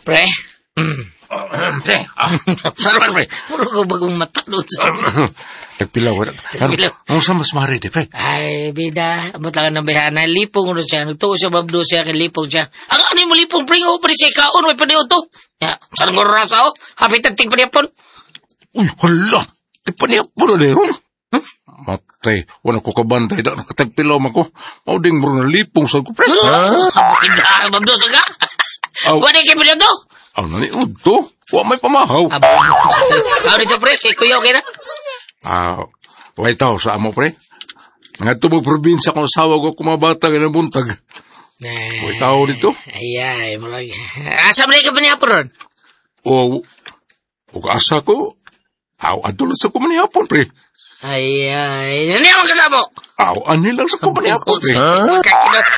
Pre? Pre, saraman, pre. Puro ko bagong mata doon sa... Tagpilaw. Ang sa mas mari, pre. Ay, bida. Amot lang ng bayana. Lipong rin siya. Nagtuo siya, babdo siya, lipong siya. Ang ano mo lipong, pre, o, pre, siya ikaon, may paniyo to. Ya, sarang rasa, o. Hapit ang tingpaniyapon. Uy, hala. Tingpaniyapon na yun. Matay, wala ko kabantay na nakatagpilaw ako. Mauding mo na lipong sa ko, pre. Habutin na, babdo siya ka. Wala kayo paniyo to. Ang naniod to. Wa may pamahaw. Ako dito, pre, kay kuya, okay na? Way tao sa amo, pre. Nga ito mag-probinsya kung asawa ko kumabata ka ng buntag. Way tao dito. Ay, marag. Asa mo na ka paniyapon ron? O asa ko. Adulas sa kumanihapon, pre. Ay, ano naman kasama? Ani lang sa kumanihapon, pre.